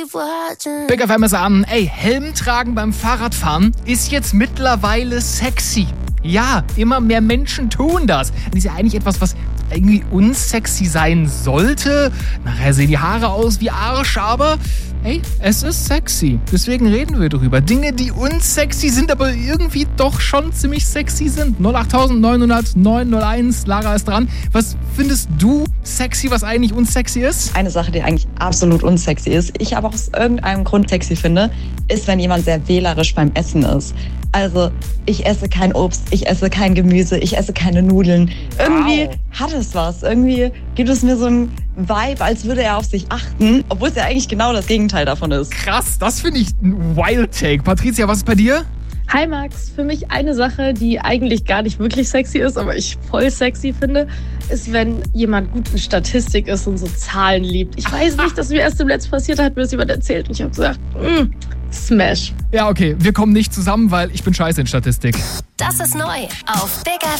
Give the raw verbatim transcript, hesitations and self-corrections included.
Big F M ist an. Ey, Helm tragen beim Fahrradfahren ist jetzt mittlerweile sexy. Ja, immer mehr Menschen tun das. Das ist ja eigentlich etwas, was irgendwie unsexy sein sollte. Nachher sehen die Haare aus wie Arsch, aber hey, es ist sexy. Deswegen reden wir drüber. Dinge, die unsexy sind, aber irgendwie doch schon ziemlich sexy sind. null acht neun null null neun null eins, Lara ist dran. Was findest du sexy, was eigentlich unsexy ist? Eine Sache, die eigentlich absolut unsexy ist, ich aber aus irgendeinem Grund sexy finde, ist, wenn jemand sehr wählerisch beim Essen ist. Also, ich esse kein Obst, ich esse kein Gemüse, ich esse keine Nudeln. Irgendwie Wow. hat es was. Irgendwie gibt es mir so einen Vibe, als würde er auf sich achten, obwohl es ja eigentlich genau das Gegenteil davon ist. Krass, das finde ich ein Wild Take. Patricia, was ist bei dir? Hi Max, für mich eine Sache, die eigentlich gar nicht wirklich sexy ist, aber ich voll sexy finde, ist, wenn jemand gut in Statistik ist und so Zahlen liebt. Ich weiß nicht, dass mir erst im Letzten passiert hat, mir das jemand erzählt und ich habe gesagt, mm, Smash. Ja, okay, wir kommen nicht zusammen, weil ich bin scheiße in Statistik. Das ist neu auf Big F M.